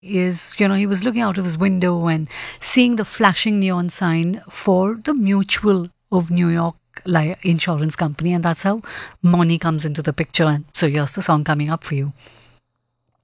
is, he was looking out of his window and seeing the flashing neon sign for the Mutual of New York insurance company, and that's how Moni comes into the picture. And so here's the song coming up for you.